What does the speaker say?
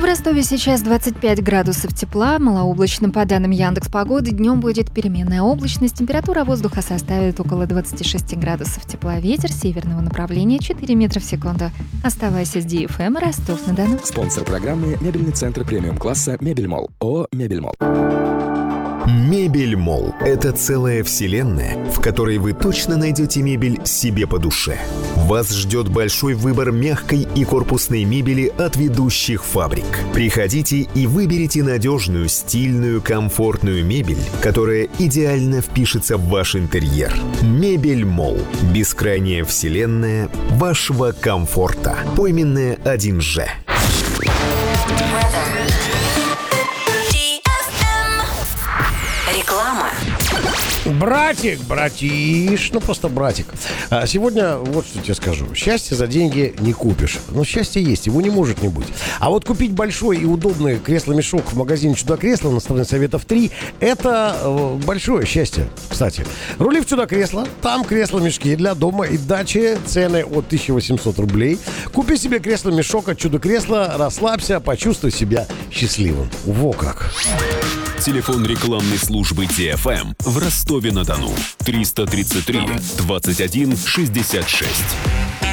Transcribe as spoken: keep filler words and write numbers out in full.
Ростове сейчас двадцать пять градусов тепла, малооблачно. По данным Яндекс.Погоды, днем будет переменная облачность. Температура воздуха составит около двадцать шесть градусов тепла. Ветер северного направления четыре метра в секунду. Оставайся с ди эф эм, Ростов-на-Дону. Спонсор программы — мебельный центр премиум-класса «Мебельмолл». ООО «Мебельмолл». Мебельмолл – это целая вселенная, в которой вы точно найдете мебель себе по душе. Вас ждет большой выбор мягкой и корпусной мебели от ведущих фабрик. Приходите и выберите надежную, стильную, комфортную мебель, которая идеально впишется в ваш интерьер. Мебельмолл – бескрайняя вселенная вашего комфорта. Пойменная один же. Реклама. Братик, братиш, ну просто братик. А сегодня вот что тебе скажу. Счастье за деньги не купишь. Но счастье есть, его не может не быть. А вот купить большой и удобный кресло-мешок в магазине «Чудо-кресло» на стороне Советов три – это э, большое счастье, кстати. Рули в «Чудо-кресло», там кресло-мешки для дома и дачи, цены от тысяча восемьсот рублей. Купи себе кресло-мешок от «Чудо-кресло», расслабься, почувствуй себя счастливым. Во как! Телефон рекламной службы ди эф эм в Ростове-на-Дону. триста тридцать три двадцать один шестьдесят шесть.